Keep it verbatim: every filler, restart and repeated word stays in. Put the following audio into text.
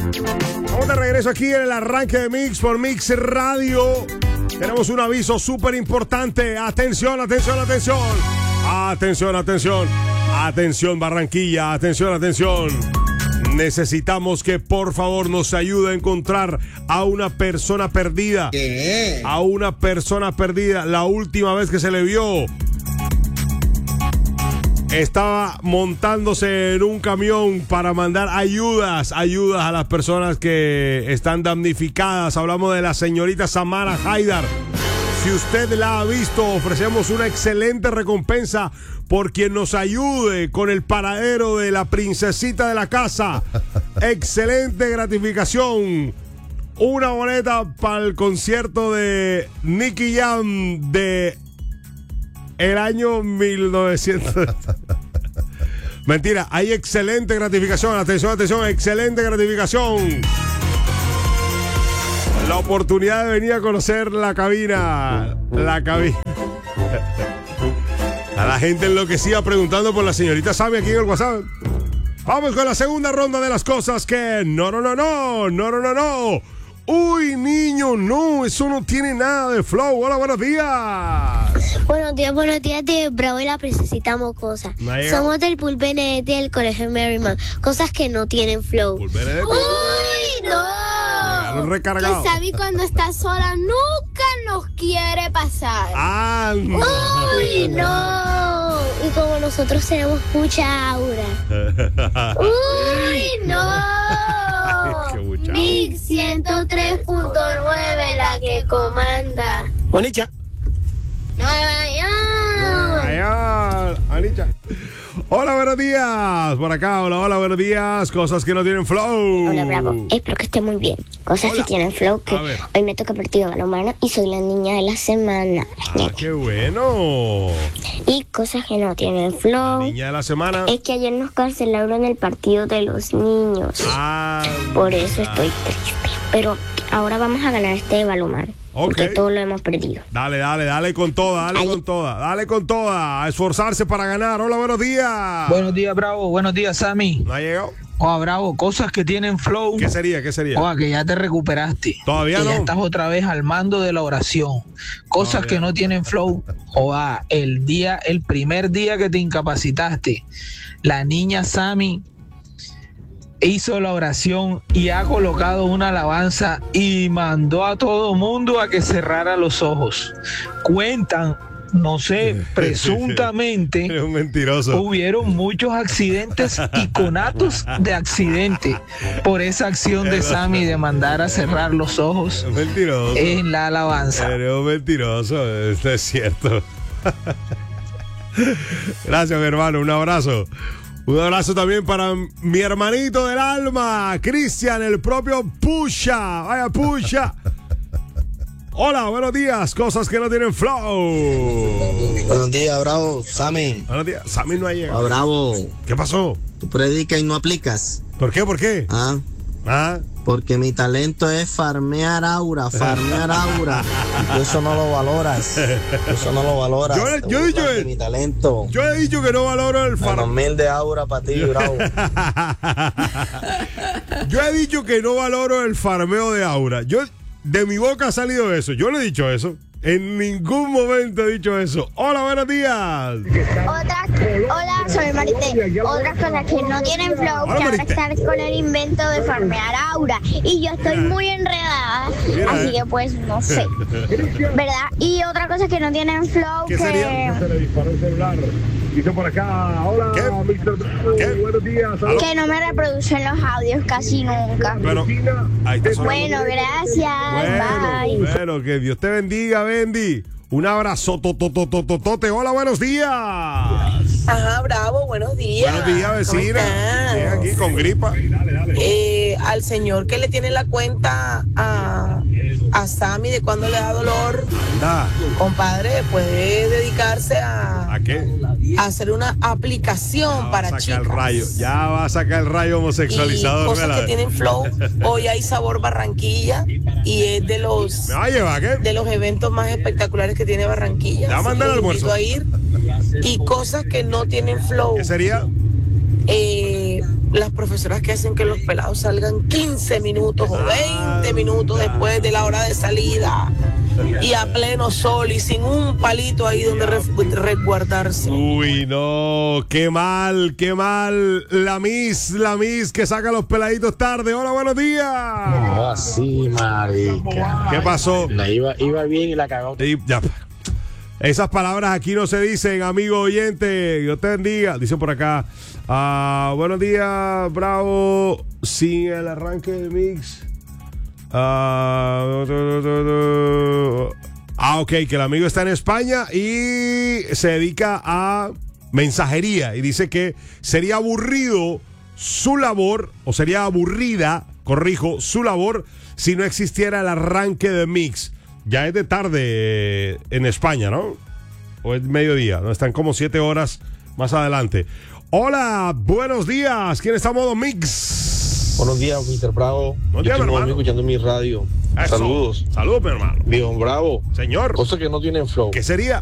Estamos de regreso aquí en el arranque de Mix por Mix Radio. Tenemos un aviso súper importante. Atención, atención, atención. Atención, atención. Atención, Barranquilla. Atención, atención. Necesitamos que por favor nos ayude a encontrar a una persona perdida. ¿Qué? A una persona perdida. La última vez que se le vio estaba montándose en un camión para mandar ayudas, ayudas a las personas que están damnificadas. Hablamos de la señorita Samara Haidar. Si usted la ha visto, ofrecemos una excelente recompensa por quien nos ayude con el paradero de la princesita de la casa. Excelente gratificación. Una boleta para el concierto de Nicky Jam de el año mil novecientos. Mentira, hay excelente gratificación. Atención, atención, excelente gratificación. La oportunidad de venir a conocer la cabina. La cabina. A la gente enloquecida preguntando por la señorita Sammy aquí en el WhatsApp. Vamos con la segunda ronda de las cosas que... No, no, no, no. No, no, no, no. Uy, niño, no. Eso no tiene nada de flow. Hola, buenos días. Buenos días, buenos días de Bravo y la princesita mocosa. Somos del Pool Benedetti del Colegio Merriman. Cosas que no tienen flow. Pool Benedetti. ¡Uy, no! Recargado. Que Sammy cuando está sola nunca nos quiere pasar. Ah, no. ¡Uy, no! Y como nosotros tenemos mucha aura. ¡Uy, no! Qué mucha. Mix ciento tres punto nueve, la que comanda. Bonicha. Nueva York. Anicha. Hola, buenos días. Por acá, hola, hola, buenos días. Cosas que no tienen flow. Hola, Bravo. Espero que esté muy bien. Cosas Hola. que tienen flow, que hoy me toca partido balonmano y soy la niña de la semana. Ah, qué bueno. Y cosas que no tienen flow. Niña de la semana. Es que ayer nos cancelaron el partido de los niños. Ah, Por eso estoy triste. Pero ahora vamos a ganar este de balonmano. Ok. Porque todo lo hemos perdido. Dale, dale, dale con toda, dale Ay. con toda, dale con toda. A esforzarse para ganar. Hola, buenos días. Buenos días, Bravo. Buenos días, Sammy. ¿No ha llegado? Oh, Bravo, cosas que tienen flow. ¿Qué sería? ¿Qué sería? Oh, que ya te recuperaste. Todavía que no. ya estás otra vez al mando de la oración. Cosas Todavía que no. no tienen flow. O ah, el día, el primer día que te incapacitaste, la niña Sammy hizo la oración y ha colocado una alabanza y mandó a todo mundo a que cerrara los ojos. Cuentan, no sé, presuntamente Eres un mentiroso. hubieron muchos accidentes y conatos de accidente por esa acción de Sammy de mandar a cerrar los ojos Es mentiroso. en la alabanza. Eres un mentiroso. Esto es cierto. Gracias, mi hermano. Un abrazo. Un abrazo también para mi hermanito del alma, Cristian, el propio Pusha. Vaya, Pusha. Hola, buenos días. Cosas que no tienen flow. Buenos días, Bravo. Sammy. Buenos días. Sammy no ha Ah, llegado. Bravo. ¿Qué pasó? Tú predicas y no aplicas. ¿Por qué? ¿Por qué? Ah, Ah, porque mi talento es farmear aura, farmear aura. Y tú eso no lo valoras. Eso no lo valoras. Yo- Te yo he dicho burlas de el- mi talento. yo he dicho que no valoro el Menos farm. mil de aura para ti, Bravo. Yo he dicho que no valoro el farmeo de aura. Yo, de mi boca ha salido eso. Yo no he dicho eso. En ningún momento he dicho eso. Hola, buenos días. Otra, hola, soy Marité. Otras cosas que no tienen flow, Hola, que ahora Marité. están con el invento de farmear aura. Y yo estoy muy enredada, Mira, así eh. que pues no sé. ¿Verdad? Y otra cosa que no tienen flow, ¿Qué que... sería? Se le disparó el celular. Dice por acá, hola, ¿Qué? mister Bravo, ¿Qué? buenos días. ¿Aló? que no me reproducen los audios casi nunca. Pero, ahí está sonando. Bueno, gracias. Bueno, Bye. bueno, que Dios te bendiga, Bendy. Un abrazo, tototototote. Hola, buenos días. Ajá, Bravo, buenos días. Buenos días, ¿Cómo vecina. estás? Bien, aquí con gripa. Eh, al señor que le tiene la cuenta a, a Sammy de cuando le da dolor, Anda. compadre, puede dedicarse a, ¿A qué? a hacer una aplicación Ya va a para sacar chicas. el rayo. Ya va a sacar el rayo Y homosexualizador. cosas mira. que tienen flow. Hoy hay sabor Barranquilla y es de los ¿Me va a llevar qué? de los eventos más espectaculares que tiene Barranquilla. Ya Así manda el que almuerzo. invito a ir. Y cosas que no tienen flow. ¿Qué sería? Eh, las profesoras que hacen que los pelados salgan quince minutos o veinte minutos después de la hora de salida y a pleno sol y sin un palito ahí donde resguardarse. Uy, no, qué mal, qué mal. La Miss, la Miss que saca a los peladitos tarde. Hola, buenos días. No, así, marica. ¿Qué pasó? La iba, iba bien y la cagó. Y ya. Esas palabras aquí no se dicen, amigo oyente. Dios te bendiga. Dicen por acá. Uh, buenos días, Bravo. Sin el arranque del mix. Uh, ah, ok, que el amigo está en España y se dedica a mensajería. Y dice que sería aburrido su labor, o sería aburrida, corrijo, su labor si no existiera el arranque de mix. Ya es de tarde en España, ¿no? O es mediodía, ¿no? Están como siete horas más adelante. Hola, buenos días. ¿Quién está a modo mix? Buenos días, mister Bravo. Buenos días, Yo estoy hermano. escuchando mi radio. Eso. Saludos. Saludos, mi hermano. Viejo Bravo. Señor. Cosas que no tienen flow. ¿Qué sería?